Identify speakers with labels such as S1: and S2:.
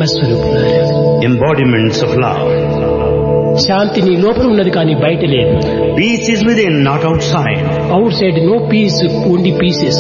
S1: ప్రేమ స్వరూపులారా,
S2: embodiments of love.
S1: శాంతి నీ లోపల ఉన్నది కానీ బయట లేదు.
S2: Peace is within, not outside.
S1: Out side no piece, only pieces.